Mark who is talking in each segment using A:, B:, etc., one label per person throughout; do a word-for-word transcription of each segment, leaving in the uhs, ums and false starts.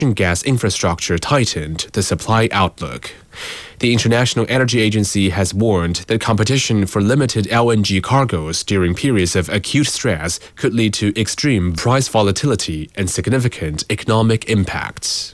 A: gas infrastructure tightened the supply outlook. The International Energy Agency has warned that competition for limited L N G cargoes during periods of acute stress could lead to extreme price volatility and significant economic impacts.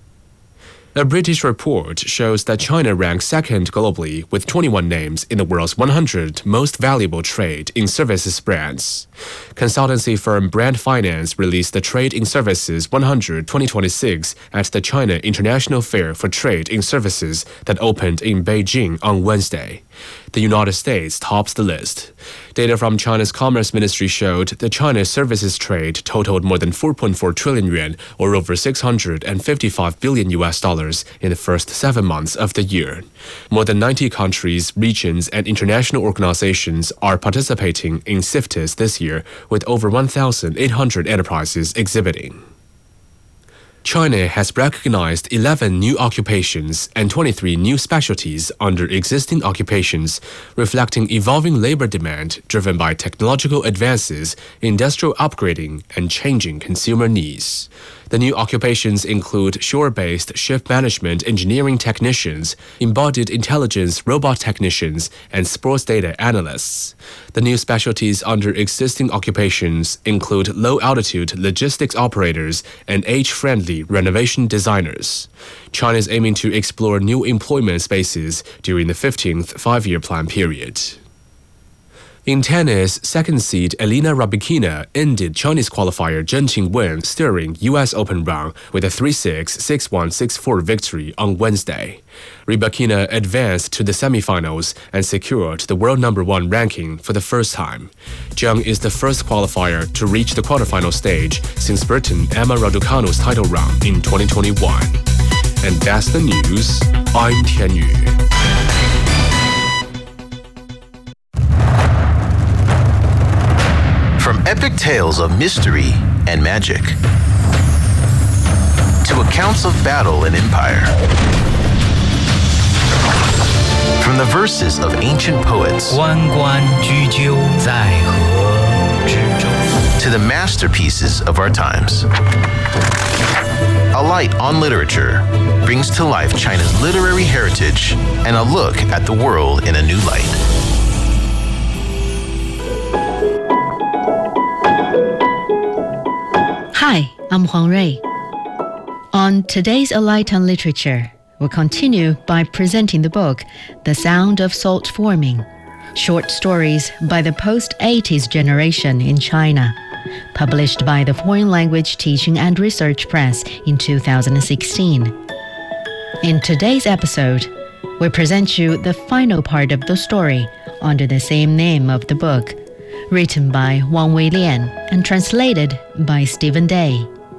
A: A British report shows that China ranks second globally with twenty-one names in the world's one hundred most valuable trade in services brands. Consultancy firm Brand Finance released the Trade in Services one hundred twenty twenty-six at the China International Fair for Trade in Services that opened in Beijing on Wednesday. The United States tops the list. Data from China's Commerce Ministry showed that China's services trade totaled more than four point four trillion yuan, or over six hundred fifty-five billion U S dollars in the first seven months of the year. More than ninety countries, regions, and international organizations are participating in CIFTIS this year, with over one thousand eight hundred enterprises exhibiting. China has recognized eleven new occupations and twenty-three new specialties under existing occupations, reflecting evolving labor demand driven by technological advances, industrial upgrading, and changing consumer needs. The new occupations include shore-based ship management engineering technicians, embodied intelligence robot technicians, and sports data analysts. The new specialties under existing occupations include low-altitude logistics operators and age-friendly renovation designers. China is aiming to explore new employment spaces during the fifteenth five-year plan period. In tennis, second seed Elena Rybakina ended Chinese qualifier Zheng Qingwen stirring U S Open run with a three six, six one, six four victory on Wednesday. Rybakina advanced to the semifinals and secured the world number one ranking for the first time. Zheng is the first qualifier to reach the quarterfinal stage since Britain Emma Raducanu's title run in twenty twenty-one. And that's the news. I'm Tian Yu.
B: From epic tales of mystery and magic to accounts of battle and empire, from the verses of ancient poets
C: 万贯居鸠在河之洲
B: to the masterpieces of our times, A Light on Literature brings to life China's literary heritage and a look at the world in a new light.
D: Hi, I'm Huang Rui. On today's A Light on Literature, we'll continue by presenting the book, The Sound of Salt Forming, Short Stories by the Post-eighties Generation in China, published by the Foreign Language Teaching and Research Press in two thousand sixteen. In today's episode, we present you the final part of the story under the same name of the book, written by Wang Weilian and translated by Stephen Day.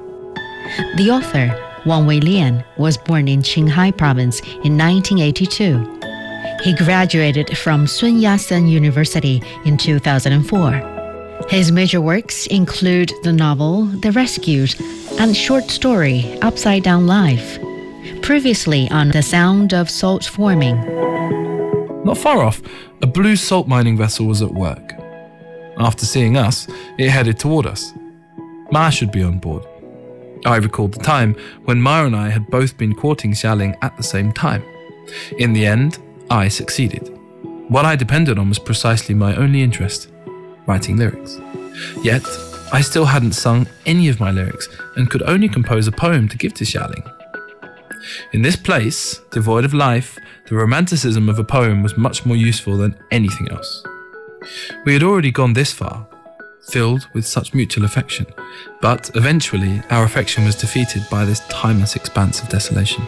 D: The author, Wang Weilian, was born in Qinghai Province in nineteen eighty-two. He graduated from Sun Yat-sen University in two thousand four. His major works include the novel The Rescued and short story Upside Down Life, previously on The Sound of Salt Forming.
E: Not far off, a blue salt mining vessel was at work. After seeing us, it headed toward us. Ma should be on board. I recalled the time when Ma and I had both been courting Xialing at the same time. In the end, I succeeded. What I depended on was precisely my only interest, writing lyrics. Yet, I still hadn't sung any of my lyrics and could only compose a poem to give to Xialing. In this place, devoid of life, the romanticism of a poem was much more useful than anything else. We had already gone this far, filled with such mutual affection, but eventually our affection was defeated by this timeless expanse of desolation.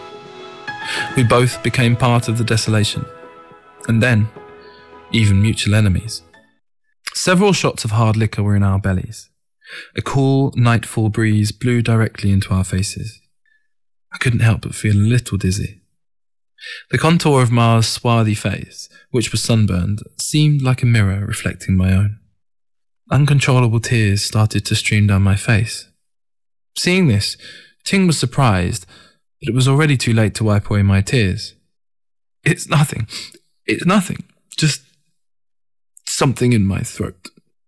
E: We both became part of the desolation, and then, even mutual enemies. Several shots of hard liquor were in our bellies. A cool nightfall breeze blew directly into our faces. I couldn't help but feel a little dizzy. The contour of Ma's swarthy face, which was sunburned, seemed like a mirror reflecting my own. Uncontrollable tears started to stream down my face. Seeing this, Ting was surprised, but it was already too late to wipe away my tears. It's nothing. It's nothing. Just something in my throat.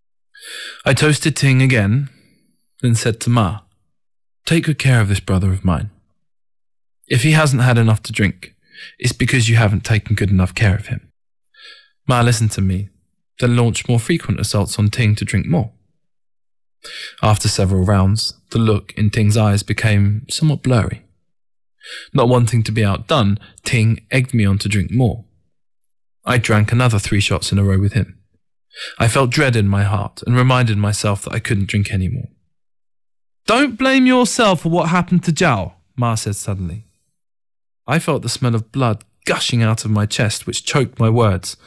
E: I toasted Ting again, then said to Ma, "Take good care of this brother of mine. If he hasn't had enough to drink, it's because you haven't taken good enough care of him. Ma listened to me, then launched more frequent assaults on Ting to drink more. After several rounds, the look in Ting's eyes became somewhat blurry. Not wanting to be outdone, Ting egged me on to drink more. I drank another three shots in a row with him. I felt dread in my heart and reminded myself that I couldn't drink any more. Don't blame yourself for what happened to Zhao, Ma said suddenly. I felt the smell of blood gushing out of my chest, which choked my words.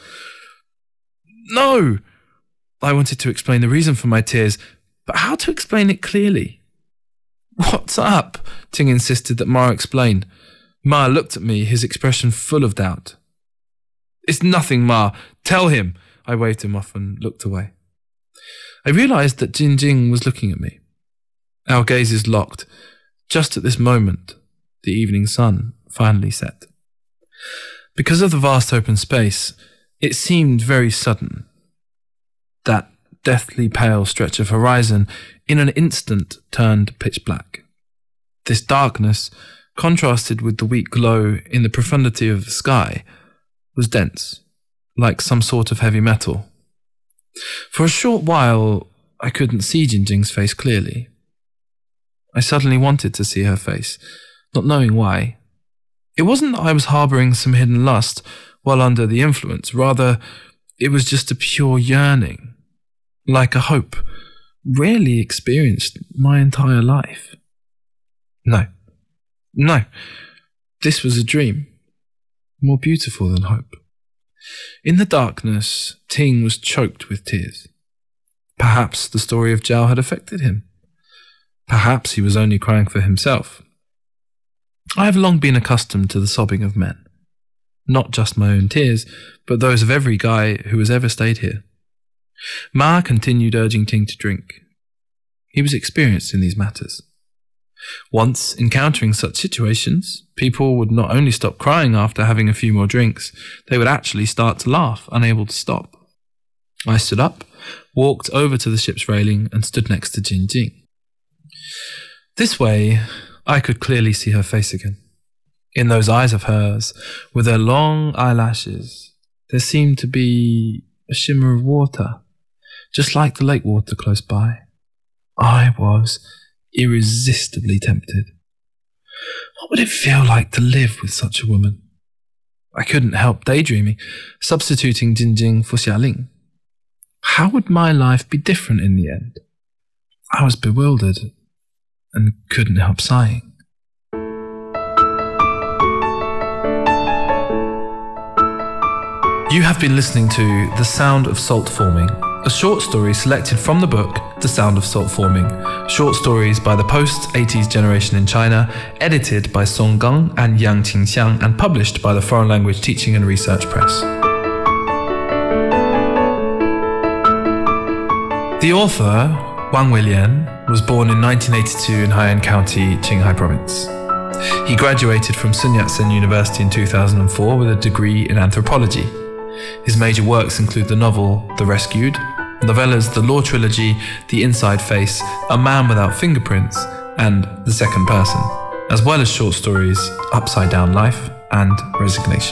E: No! I wanted to explain the reason for my tears, but how to explain it clearly? What's up? Ting insisted that Ma explain. Ma looked at me, his expression full of doubt. It's nothing, Ma. Tell him. I waved him off and looked away. I realized that Jingjing was looking at me. Our gazes locked. Just at this moment, the evening sun finally set. Because of the vast open space, it seemed very sudden. That deathly pale stretch of horizon in an instant turned pitch black. This darkness, contrasted with the weak glow in the profundity of the sky, was dense, like some sort of heavy metal. For a short while, I couldn't see Jingjing's face clearly. I suddenly wanted to see her face, not knowing why. It wasn't that I was harbouring some hidden lust while under the influence, rather, it was just a pure yearning, like a hope, rarely experienced my entire life. No, no, this was a dream, more beautiful than hope. In the darkness, Ting was choked with tears. Perhaps the story of Zhao had affected him. Perhaps he was only crying for himself. I have long been accustomed to the sobbing of men. Not just my own tears, but those of every guy who has ever stayed here. Ma continued urging Ting to drink. He was experienced in these matters. Once encountering such situations, people would not only stop crying after having a few more drinks, they would actually start to laugh, unable to stop. I stood up, walked over to the ship's railing, and stood next to Jingjing. This way, I could clearly see her face again. In those eyes of hers, with their long eyelashes, there seemed to be a shimmer of water, just like the lake water close by. I was irresistibly tempted. What would it feel like to live with such a woman? I couldn't help daydreaming, substituting Jingjing for Xialing. How would my life be different in the end? I was bewildered and couldn't help sighing. You have been listening to The Sound of Salt Forming, a short story selected from the book The Sound of Salt Forming, short stories by the post-eighties generation in China, edited by Song Gang and Yang Qingxiang, and published by the Foreign Language Teaching and Research Press. The author, Wang Weilian, was born in nineteen eighty-two in Haiyan County, Qinghai Province. He graduated from Sun Yat-sen University in two thousand four with a degree in anthropology. His major works include the novel The Rescued, novellas The Law Trilogy, The Inside Face, A Man Without Fingerprints, and The Second Person, as well as short stories Upside Down Life and Resignation.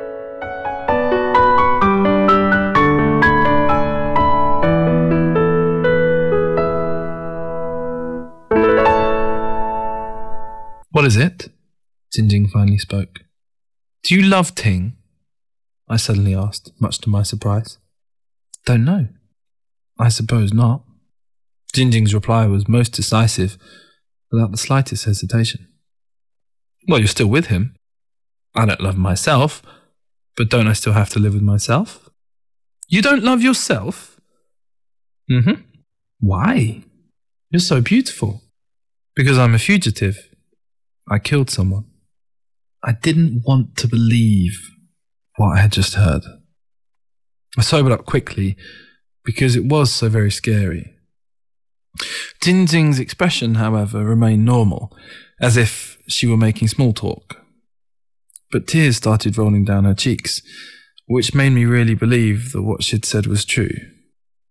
E: What is it? Jingjing finally spoke. Do you love Ting? I suddenly asked, much to my surprise. Don't know. I suppose not. Jingjing's reply was most decisive, without the slightest hesitation. Well, you're still with him. I don't love myself, but don't I still have to live with myself? You don't love yourself? Mm-hmm. Why? You're so beautiful. Because I'm a fugitive. I killed someone. I didn't want to believe what I had just heard. I sobered up quickly because it was so very scary. Jingjing's expression, however, remained normal, as if she were making small talk. But tears started rolling down her cheeks, which made me really believe that what she'd said was true.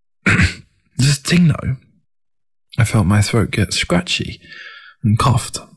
E: Does Ting know? I felt my throat get scratchy and coughed.